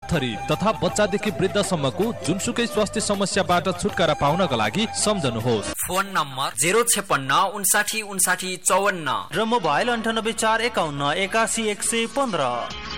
पत्थरी तथा बच्चादेखि वृद्धसम्मको जुनसुकै स्वास्थ्य समस्याबाट छुटकारा पाउनका लागि सम्झनुहोस्। फोन नम्बर 056 59 59 54 र मोबाइल 98 451 81 115।